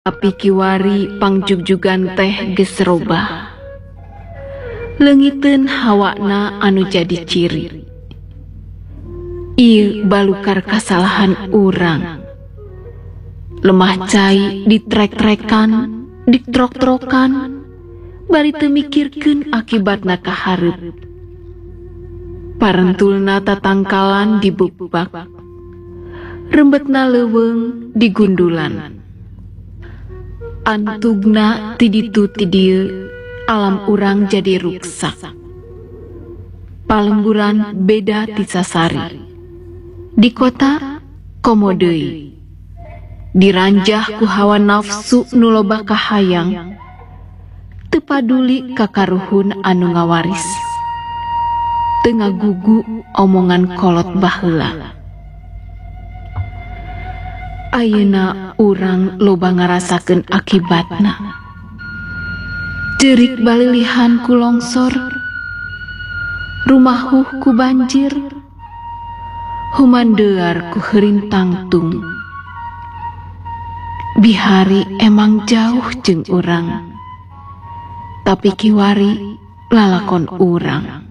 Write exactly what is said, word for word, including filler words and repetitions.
Tapi kiwari pangjugjugan teh geus robah. Leungiteun hawakna anu jadi ciri. Ieu balukar kasalahan urang. Lemah cai ditrek-trekan, ditrok-trokan, bari teu mikirkeun akibatna ka hareup. Parentulna tatangkalan dibukbak, rembetna leuweung digundulan. Antugna ti ditu ti dieu alam urang jadi ruksak. Palemburan beda ti sasari. Di kota komo deui. Diranjah ku hawa nafsu nu loba kahayang. Teu paduli ka karuhun anu ngawaris. Teu ngagugu omongan kolot baheula. Ayeuna urang loba ngarasakeun akibatna. Jerik balilihan ku longsor, rumahuh ku banjir, humandeuar ku heuring tangtung. Bihari emang jauh jeung urang, tapi kiwari lalakon urang.